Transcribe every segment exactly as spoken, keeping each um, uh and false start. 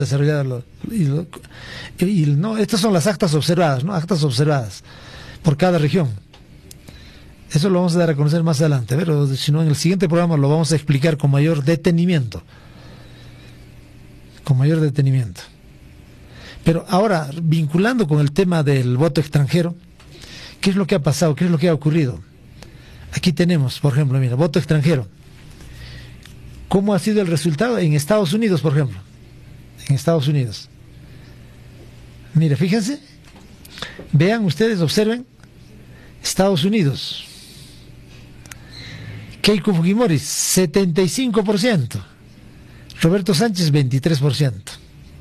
desarrollado lo, y, lo, y no, estas son las actas observadas, ¿no? Actas observadas por cada región. Eso lo vamos a dar a conocer más adelante, pero si no, en el siguiente programa lo vamos a explicar con mayor detenimiento. Con mayor detenimiento. Pero ahora, vinculando con el tema del voto extranjero, ¿qué es lo que ha pasado? ¿Qué es lo que ha ocurrido? Aquí tenemos, por ejemplo, mira, voto extranjero. ¿Cómo ha sido el resultado en Estados Unidos, por ejemplo? En Estados Unidos. Mira, fíjense, vean ustedes, observen, Estados Unidos. Keiko Fujimori, setenta y cinco por ciento. Roberto Sánchez, veintitrés por ciento.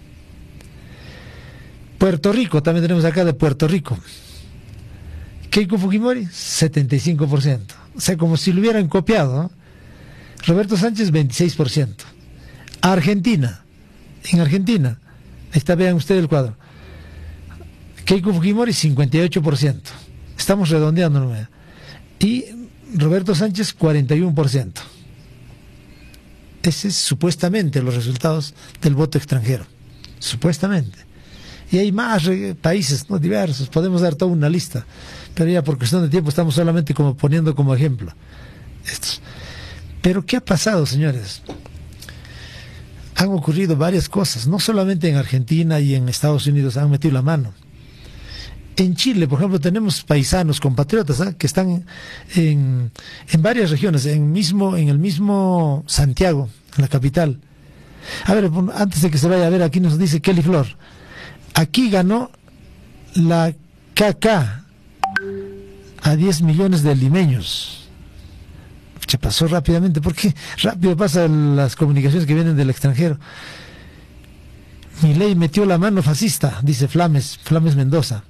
Puerto Rico, también tenemos acá de Puerto Rico. Keiko Fujimori, setenta y cinco por ciento. O sea, como si lo hubieran copiado, ¿no? Roberto Sánchez, veintiséis por ciento. Argentina, en Argentina, ahí está, vean ustedes el cuadro. Keiko Fujimori, cincuenta y ocho por ciento. Estamos redondeando, ¿no? Y Roberto Sánchez, cuarenta y uno por ciento. Ese es supuestamente los resultados del voto extranjero. Supuestamente. Y hay más países, ¿no? Diversos, podemos dar toda una lista, pero ya por cuestión de tiempo estamos solamente como poniendo como ejemplo estos. Pero ¿qué ha pasado, señores? Han ocurrido varias cosas, no solamente en Argentina y en Estados Unidos han metido la mano. En Chile, por ejemplo, tenemos paisanos, compatriotas, ¿eh? que están en, en varias regiones, en, mismo, en el mismo Santiago, en la capital. A ver, antes de que se vaya a ver, aquí nos dice Kelly Flor. Aquí ganó la K K a diez millones de limeños. Se pasó rápidamente, porque rápido pasan las comunicaciones que vienen del extranjero. Milei metió la mano fascista, dice Flames, Flames Mendoza.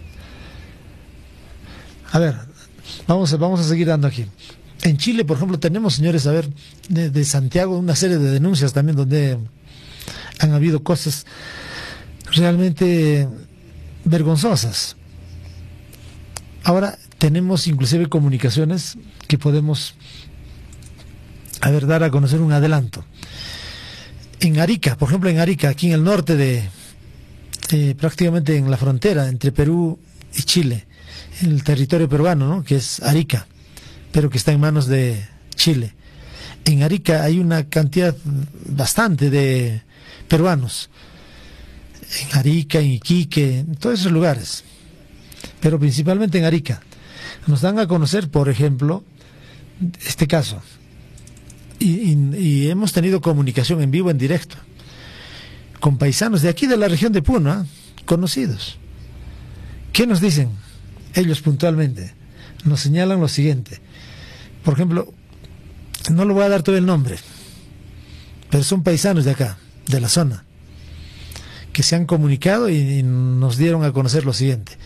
A ver, vamos a, vamos a seguir dando aquí. En Chile, por ejemplo, tenemos, señores, a ver, de, de Santiago, una serie de denuncias también donde han habido cosas realmente vergonzosas. Ahora tenemos inclusive comunicaciones que podemos, a ver, dar a conocer un adelanto. En Arica, por ejemplo, en Arica, aquí en el norte de, eh, prácticamente en la frontera entre Perú y Chile, en el territorio peruano, ¿no? Que es Arica, pero que está en manos de Chile. En Arica hay una cantidad bastante de peruanos. En Arica, en Iquique, en todos esos lugares, pero principalmente en Arica. Nos dan a conocer, por ejemplo, este caso, y, y, y hemos tenido comunicación en vivo, en directo, con paisanos de aquí de la región de Puno, ¿eh? Conocidos. ¿Qué nos dicen ellos puntualmente? Nos señalan lo siguiente. Por ejemplo, no le voy a dar todo el nombre, pero son paisanos de acá, de la zona, que se han comunicado y, y nos dieron a conocer lo siguiente.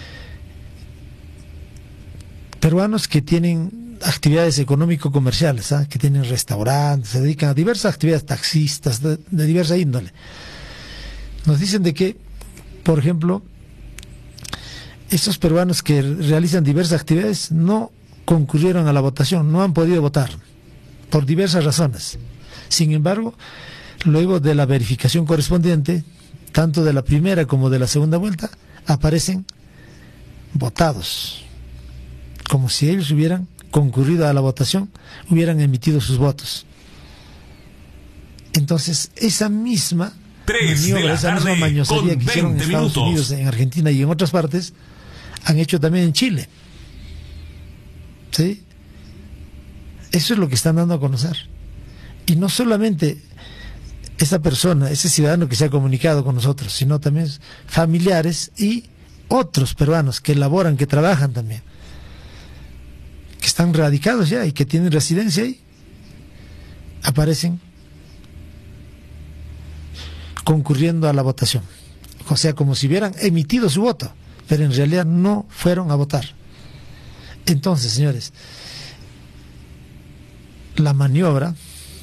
Peruanos que tienen actividades económico-comerciales, ¿eh? que tienen restaurantes, se dedican a diversas actividades, taxistas, de, de diversa índole. Nos dicen de que, por ejemplo, estos peruanos que realizan diversas actividades no concurrieron a la votación, no han podido votar, por diversas razones. Sin embargo, luego de la verificación correspondiente, tanto de la primera como de la segunda vuelta, aparecen votados, como si ellos hubieran concurrido a la votación, hubieran emitido sus votos. Entonces, esa misma maniobra, esa misma mañosería que hicieron en Estados Unidos, en Argentina y en otras partes, han hecho también en Chile. ¿Sí? Eso es lo que están dando a conocer. Y no solamente esa persona, ese ciudadano que se ha comunicado con nosotros, sino también familiares y otros peruanos que laboran, que trabajan también, que están radicados ya y que tienen residencia ahí, aparecen concurriendo a la votación. O sea, como si hubieran emitido su voto, pero en realidad no fueron a votar. Entonces, señores, la maniobra,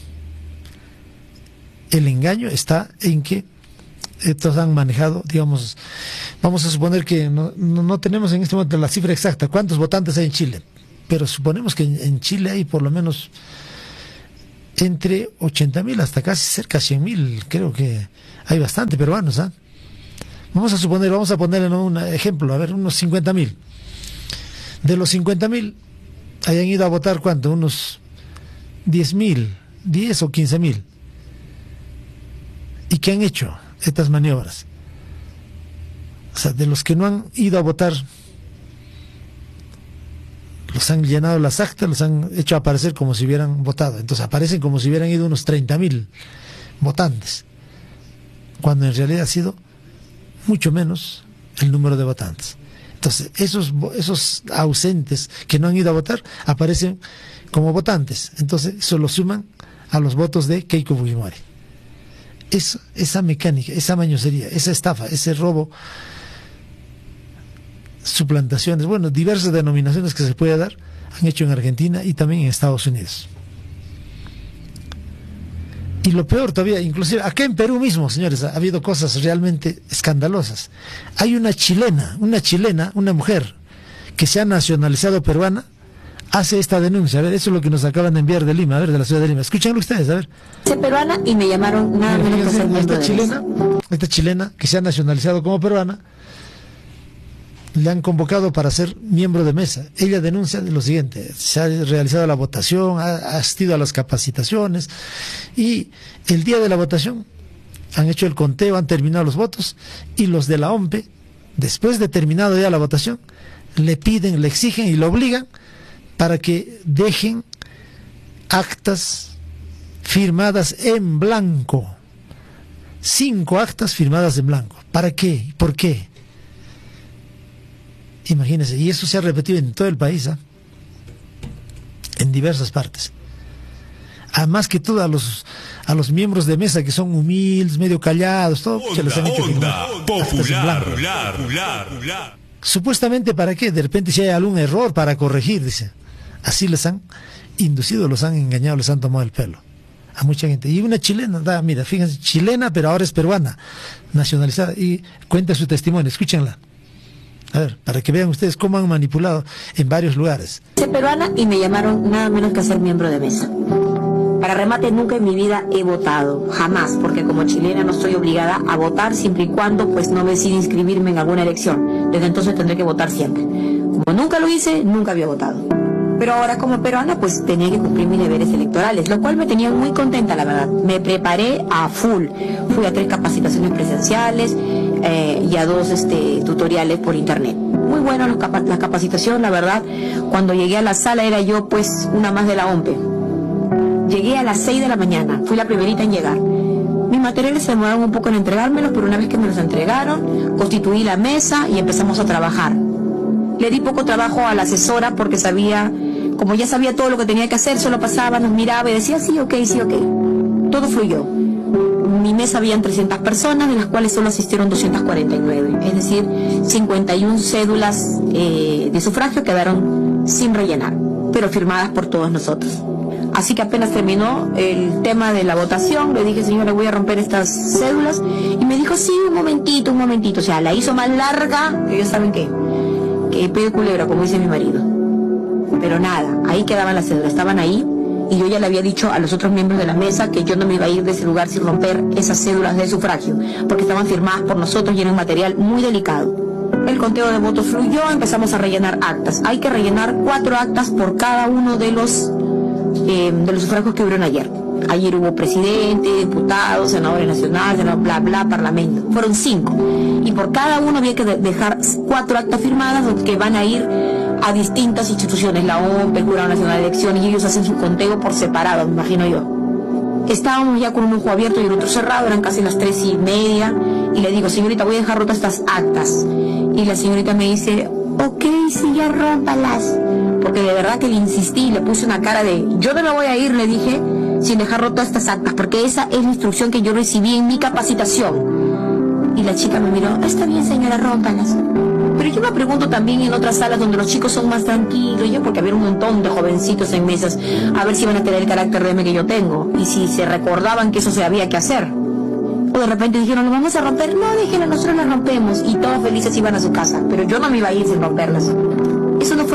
el engaño está en que estos han manejado, digamos, vamos a suponer que no, no, no tenemos en este momento la cifra exacta, cuántos votantes hay en Chile, pero suponemos que en, en Chile hay por lo menos entre ochenta mil hasta casi cerca de cien mil, creo que hay bastante peruanos, ¿ah? Vamos a suponer, vamos a poner un ejemplo, a ver, unos cincuenta mil. De los cincuenta mil, hayan ido a votar, ¿cuánto? Unos diez mil, diez o quince mil. ¿Y qué han hecho estas maniobras? O sea, de los que no han ido a votar, los han llenado las actas, los han hecho aparecer como si hubieran votado. Entonces aparecen como si hubieran ido unos treinta mil votantes, cuando en realidad ha sido mucho menos el número de votantes. Entonces, esos, esos ausentes que no han ido a votar aparecen como votantes. Entonces, eso lo suman a los votos de Keiko Fujimori. Es, esa mecánica, esa mañosería, esa estafa, ese robo, suplantaciones, bueno, diversas denominaciones que se puede dar, han hecho en Argentina y también en Estados Unidos. Y lo peor todavía, inclusive acá en Perú mismo, señores, ha habido cosas realmente escandalosas. Hay una chilena, una chilena, una mujer que se ha nacionalizado peruana, hace esta denuncia. A ver, eso es lo que nos acaban de enviar de Lima, a ver, de la ciudad de Lima. Escúchenlo ustedes, a ver. Soy peruana y me llamaron nada menos que ser miembro esta de chilena, esta chilena que se ha nacionalizado como peruana, le han convocado para ser miembro de mesa. Ella denuncia lo siguiente: se ha realizado la votación, ha asistido a las capacitaciones y el día de la votación han hecho el conteo, han terminado los votos y los de la O M P E, después de terminado ya la votación, le piden, le exigen y le obligan para que dejen actas firmadas en blanco. Cinco actas firmadas en blanco. ¿Para qué? ¿Por qué? Imagínense, y eso se ha repetido en todo el país, ¿eh? En diversas partes. Además que todo a los a los miembros de mesa que son humildes, medio callados, todo onda, se les han hecho firmar popular, popular, popular. Supuestamente, ¿para qué? De repente si hay algún error para corregir, dice. Así les han inducido, los han engañado, les han tomado el pelo a mucha gente. Y una chilena, da, mira, fíjense, chilena, pero ahora es peruana, nacionalizada, y cuenta su testimonio, escúchenla. A ver, para que vean ustedes cómo han manipulado en varios lugares. Soy peruana y me llamaron nada menos que a ser miembro de mesa. Para remate, nunca en mi vida he votado, jamás, porque como chilena no estoy obligada a votar siempre y cuando pues no decida inscribirme en alguna elección. Desde entonces tendré que votar siempre. Como nunca lo hice, nunca había votado. Pero ahora como peruana pues tenía que cumplir mis deberes electorales, lo cual me tenía muy contenta, la verdad. Me preparé a full. Fui a tres capacitaciones presenciales eh, y a dos este, tutoriales por internet. Muy bueno los capa la capacitación, la verdad. Cuando llegué a la sala era yo pues una más de la O M P E. Llegué a las seis de la mañana, fui la primerita en llegar. Mis materiales se demoraron un poco en entregármelos, pero una vez que me los entregaron, constituí la mesa y empezamos a trabajar. Le di poco trabajo a la asesora porque sabía, como ya sabía todo lo que tenía que hacer, solo pasaba, nos miraba y decía sí, ok, sí, ok. Todo fluyó. Mi mesa habían trescientas personas, de las cuales solo asistieron doscientas cuarenta y nueve. Es decir, cincuenta y una cédulas eh, de sufragio quedaron sin rellenar, pero firmadas por todos nosotros. Así que apenas terminó el tema de la votación, le dije, señora, voy a romper estas cédulas. Y me dijo, sí, un momentito, un momentito. O sea, la hizo más larga que ellos saben qué. Que pedo culebra, como dice mi marido. Pero nada, ahí quedaban las cédulas, estaban ahí. Y yo ya le había dicho a los otros miembros de la mesa que yo no me iba a ir de ese lugar sin romper esas cédulas de sufragio, porque estaban firmadas por nosotros y era un material muy delicado. El conteo de votos fluyó, empezamos a rellenar actas. Hay que rellenar cuatro actas por cada uno de los... Eh, de los sufragios que hubieron ayer. Ayer hubo presidente, diputados, senadores nacionales, senador, bla, bla, parlamento. Fueron cinco. Y por cada uno había que de dejar cuatro actas firmadas que van a ir a distintas instituciones, la O M P E, el Jurado Nacional de Elecciones, y ellos hacen su conteo por separado, me imagino yo. Estábamos ya con un ojo abierto y el otro cerrado, eran casi las tres y media, y le digo, señorita, voy a dejar rotas estas actas. Y la señorita me dice, ok, sí, ya rómpalas. Porque de verdad que le insistí y le puse una cara de, yo no me voy a ir, le dije, sin dejar rotas estas actas, porque esa es la instrucción que yo recibí en mi capacitación. Y la chica me miró, está bien, señora, rómpalas. Pero yo me pregunto también en otras salas donde los chicos son más tranquilos, yo porque había un montón de jovencitos en mesas, a ver si van a tener el carácter de M que yo tengo, y si se recordaban que eso se había que hacer. O de repente dijeron, ¿lo vamos a romper? No, déjenlo, nosotros las rompemos. Y todos felices iban a su casa, pero yo no me iba a ir sin romperlas. Eso no fue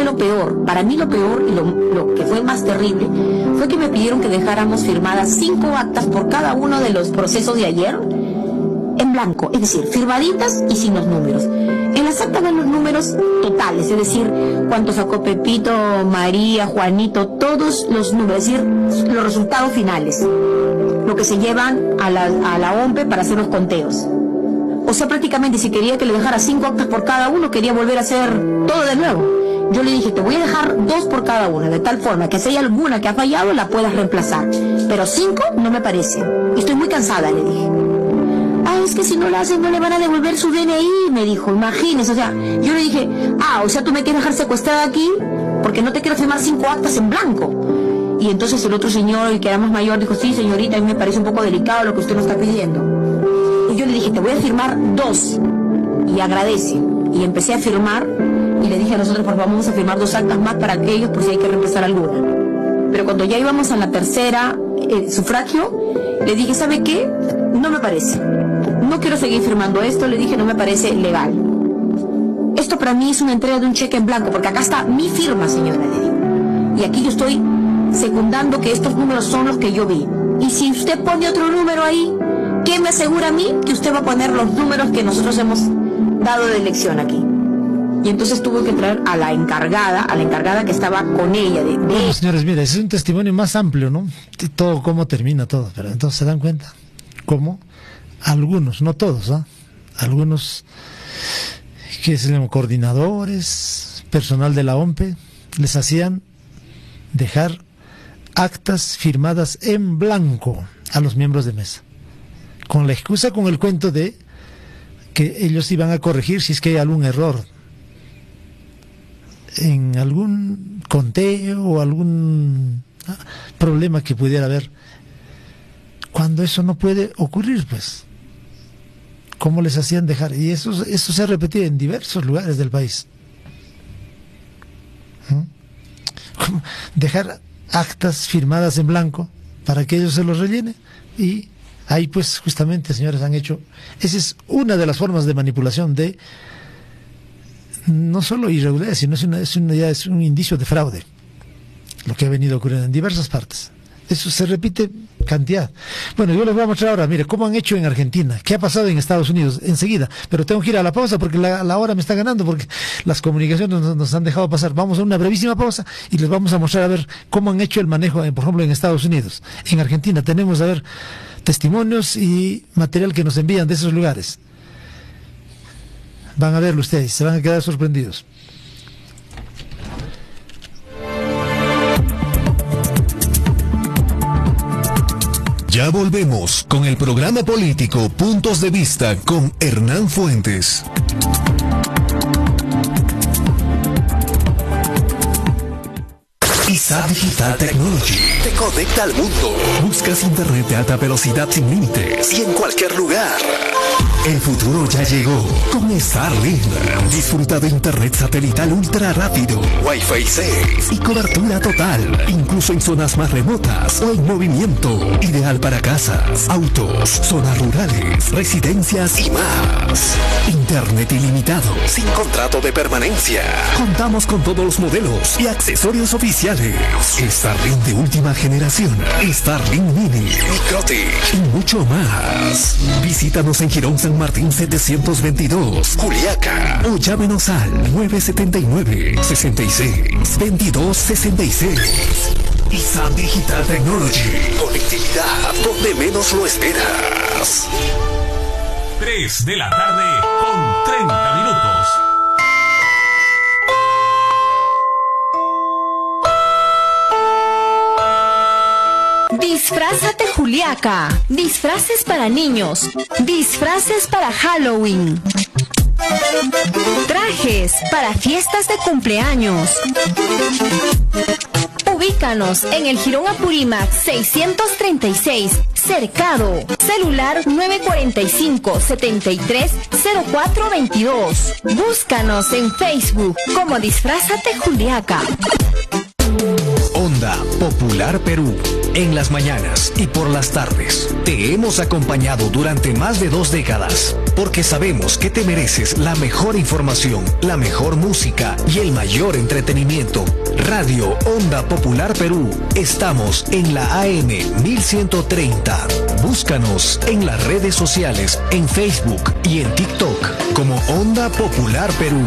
fue lo peor. Para mí lo peor y lo, lo que fue más terrible fue que me pidieron que dejáramos firmadas cinco actas por cada uno de los procesos de ayer en blanco, es decir, firmaditas y sin los números. En las actas van los números totales, es decir, cuánto sacó Pepito, María, Juanito, todos los números, es decir, los resultados finales, lo que se llevan a la, a la O M P E para hacer los conteos. O sea, prácticamente si quería que le dejara cinco actas por cada uno, quería volver a hacer todo de nuevo. Yo le dije, te voy a dejar dos por cada una, de tal forma que si hay alguna que ha fallado, la puedas reemplazar. Pero cinco no me parece. Estoy muy cansada, le dije. Ah, es que si no la hacen no le van a devolver su D N I, me dijo, imagínese. O sea, yo le dije, ah, o sea, tú me quieres dejar secuestrada aquí porque no te quiero firmar cinco actas en blanco. Y entonces el otro señor, el que era más mayor, dijo, sí, señorita, a mí me parece un poco delicado lo que usted nos está pidiendo. Y yo le dije, te voy a firmar dos. Y agradece. Y empecé a firmar y le dije a nosotros, por favor, vamos a firmar dos actas más para aquellos por si hay que reemplazar alguna. Pero cuando ya íbamos a la tercera eh, sufragio, le dije, ¿sabe qué? No me parece. No quiero seguir firmando esto, le dije, no me parece legal. Esto para mí es una entrega de un cheque en blanco, porque acá está mi firma, señora, le digo. Y aquí yo estoy secundando que estos números son los que yo vi. Y si usted pone otro número ahí, ¿qué me asegura a mí que usted va a poner los números que nosotros hemos dado de elección aquí? Y entonces tuve que traer a la encargada, a la encargada que estaba con ella. De, de... Bueno, señores, mira, ese es un testimonio más amplio, ¿no? De todo, cómo termina todo. Pero entonces se dan cuenta cómo algunos, no todos, ¿ah? Algunos que se llaman coordinadores, personal de la O M P E, les hacían dejar actas firmadas en blanco a los miembros de mesa, con la excusa, con el cuento de que ellos iban a corregir si es que hay algún error en algún conteo o algún problema que pudiera haber, cuando eso no puede ocurrir, pues. ¿Cómo les hacían dejar? Y eso, eso se ha repetido en diversos lugares del país. ¿Mm? Dejar actas firmadas en blanco para que ellos se los rellenen, y ahí pues justamente, señores, han hecho, esa es una de las formas de manipulación de no solo irregularidad, sino es, una, es, una, ya es un indicio de fraude lo que ha venido ocurriendo en diversas partes. Eso se repite cantidad. Bueno, yo les voy a mostrar ahora, mire, cómo han hecho en Argentina, qué ha pasado en Estados Unidos, enseguida, pero tengo que ir a la pausa porque la, la hora me está ganando, porque las comunicaciones nos, nos han dejado pasar. Vamos a una brevísima pausa y les vamos a mostrar a ver cómo han hecho el manejo, por ejemplo, en Estados Unidos. En Argentina tenemos, a ver, testimonios y material que nos envían de esos lugares. Van a verlo ustedes, se van a quedar sorprendidos. Ya volvemos con el programa político Puntos de Vista con Hernán Fuentes. I S A Digital Technology te conecta al mundo. Buscas internet de alta velocidad sin límites y en cualquier lugar. El futuro ya llegó con Starlink. Disfruta de internet satelital ultra rápido, Wi-Fi seis y cobertura total, incluso en zonas más remotas o en movimiento. Ideal para casas, autos, zonas rurales, residencias y más. Internet ilimitado, sin contrato de permanencia. Contamos con todos los modelos y accesorios oficiales. Starlink de última generación, Starlink Mini, Microtic y mucho más. Visítanos en Girón San Martín setecientos veintidós, Juliaca, o llámenos al nueve siete nueve, seis seis, veintidós sesenta y seis. I S A Digital Technology, conectividad donde menos lo esperas. tres de la tarde con treinta minutos. Disfrázate Juliaca, disfraces para niños, disfraces para Halloween, trajes para fiestas de cumpleaños. Ubícanos en el Jirón Apurímac seiscientos treinta y seis, Cercado, celular nueve cuatro cinco, siete tres, cero cuatro dos dos. Búscanos en Facebook como Disfrázate Juliaca. Onda Popular Perú. En las mañanas y por las tardes. Te hemos acompañado durante más de dos décadas, porque sabemos que te mereces la mejor información, la mejor música y el mayor entretenimiento. Radio Onda Popular Perú. Estamos en la A M mil ciento treinta. Búscanos en las redes sociales, en Facebook y en TikTok como Onda Popular Perú.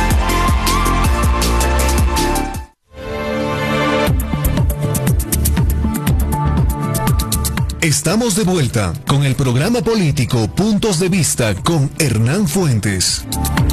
Estamos de vuelta con el programa político Puntos de Vista con Hernán Fuentes.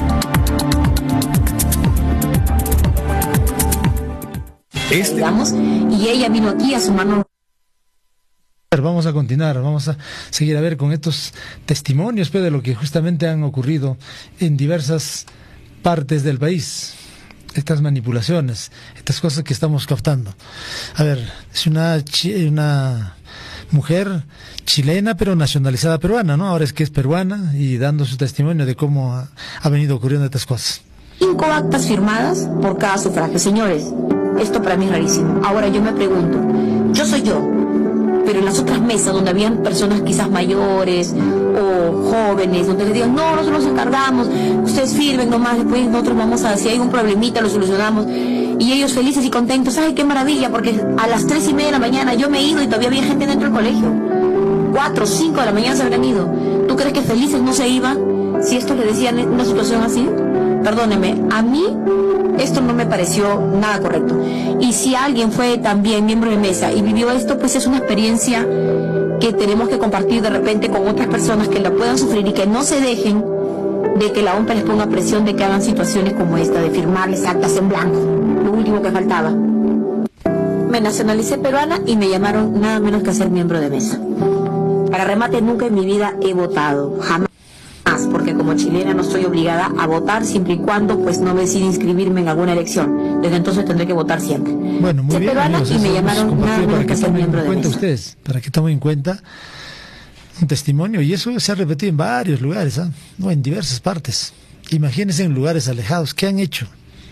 Este... digamos, y ella vino aquí a sumarnos. Vamos a continuar, vamos a seguir a ver con estos testimonios pues, de lo que justamente han ocurrido en diversas partes del país. Estas manipulaciones, estas cosas que estamos captando. A ver, es una, una mujer chilena pero nacionalizada peruana, ¿no? Ahora es que es peruana y dando su testimonio de cómo ha, ha venido ocurriendo estas cosas. Cinco actas firmadas por cada sufragio. Señores, esto para mí es rarísimo. Ahora yo me pregunto, yo soy yo, pero en las otras mesas donde habían personas quizás mayores o jóvenes, donde les digan, no, nosotros nos encargamos, ustedes firmen nomás, después nosotros vamos a, si hay un problemita lo solucionamos, y ellos felices y contentos, ay, qué maravilla, porque a las tres y media de la mañana yo me he ido y todavía había gente dentro del colegio, cuatro, cinco de la mañana se habrán ido. ¿Tú crees que felices no se iban si esto le decían en una situación así? Perdóneme, a mí esto no me pareció nada correcto. Y si alguien fue también miembro de mesa y vivió esto, pues es una experiencia que tenemos que compartir de repente con otras personas que la puedan sufrir y que no se dejen de que la O M P les ponga presión de que hagan situaciones como esta, de firmarles actas en blanco, lo último que faltaba. Me nacionalicé peruana y me llamaron nada menos que a ser miembro de mesa. Para remate, nunca en mi vida he votado, jamás. Porque como chilena no estoy obligada a votar siempre y cuando pues no decida inscribirme en alguna elección. Desde entonces tendré que votar siempre. Bueno, muy Soy bien, peruana amigos, y me llamaron nada menos que ser miembro de mesa. Ustedes, para que tomen en cuenta un testimonio, y eso se ha repetido en varios lugares, ¿eh? No, en diversas partes. Imagínense en lugares alejados, ¿qué han hecho?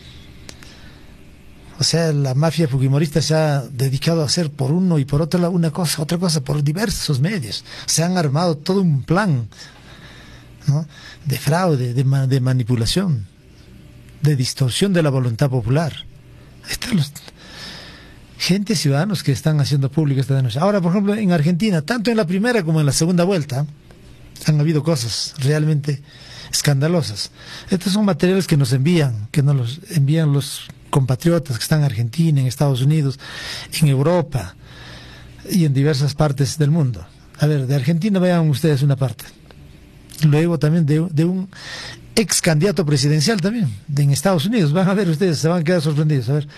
O sea, la mafia fujimorista se ha dedicado a hacer por uno y por otro lado una cosa, otra cosa, por diversos medios. Se han armado todo un plan, ¿no? De fraude, de, ma de manipulación, de distorsión de la voluntad popular. Están los gente, ciudadanos que están haciendo pública esta denuncia. Ahora, por ejemplo, en Argentina, tanto en la primera como en la segunda vuelta, han habido cosas realmente escandalosas. Estos son materiales que nos envían, que nos los envían los compatriotas que están en Argentina, en Estados Unidos, en Europa y en diversas partes del mundo. A ver, de Argentina vean ustedes una parte. Luego también de, de un ex candidato presidencial también, de en Estados Unidos. Van a ver ustedes, se van a quedar sorprendidos. A ver,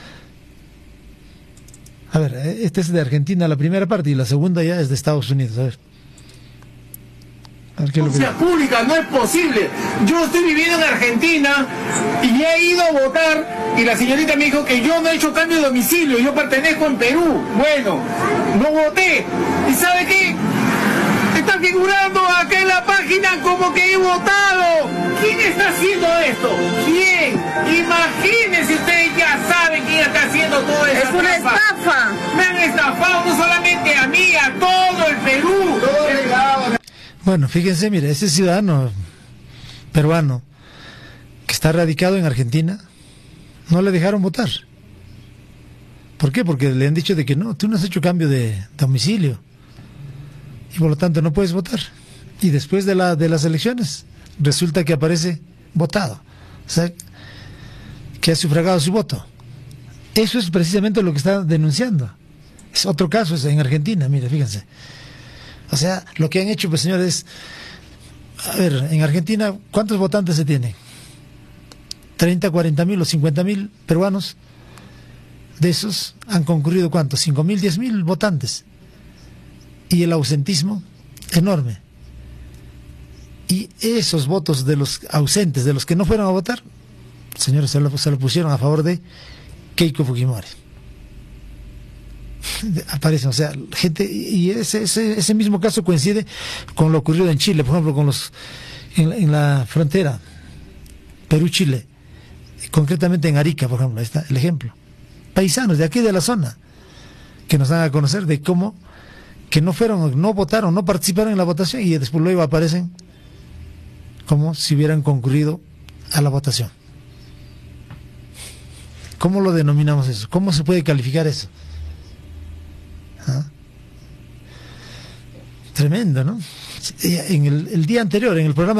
a ver, este es de Argentina la primera parte y la segunda ya es de Estados Unidos. A ver. A ver, ¿qué es lo que... sea pública, no es posible. Yo estoy viviendo en Argentina y he ido a votar y la señorita me dijo que yo no he hecho cambio de domicilio, yo pertenezco en Perú. Bueno, no voté. ¿Y sabe qué? Está figurando acá en la página como que he votado. ¿Quién está haciendo esto? ¿Quién? Imagínense, ustedes ya saben quién está haciendo todo esto. Es una estafa. Me han estafado no solamente a mí, a todo el Perú. Todo el lado. Bueno, fíjense, mire, ese ciudadano peruano que está radicado en Argentina, no le dejaron votar. ¿Por qué? Porque le han dicho de que no, tú no has hecho cambio de domicilio y por lo tanto no puedes votar. Y después de, la, de las elecciones resulta que aparece votado, o sea, que ha sufragado su voto. Eso es precisamente lo que está denunciando. Es otro caso, es en Argentina, mire, fíjense. O sea, lo que han hecho, pues señores, a ver, en Argentina, ¿cuántos votantes se tienen? ¿treinta, cuarenta mil o cincuenta mil peruanos? De esos han concurrido, ¿cuántos? ¿cinco mil, diez mil votantes? Y el ausentismo, enorme. Y esos votos de los ausentes, de los que no fueron a votar, señores, se lo, se lo pusieron a favor de Keiko Fujimori. Aparecen, o sea, gente, y ese, ese, ese mismo caso coincide con lo ocurrido en Chile, por ejemplo, con los en, en la frontera Perú-Chile, concretamente en Arica, por ejemplo, ahí está el ejemplo. paisanos de aquí de la zona, que nos dan a conocer de cómo que no fueron, no votaron, no participaron en la votación y después luego aparecen como si hubieran concurrido a la votación. ¿Cómo lo denominamos eso? ¿Cómo se puede calificar eso? ¿Ah? Tremendo, ¿no? En el, el día anterior, en el programa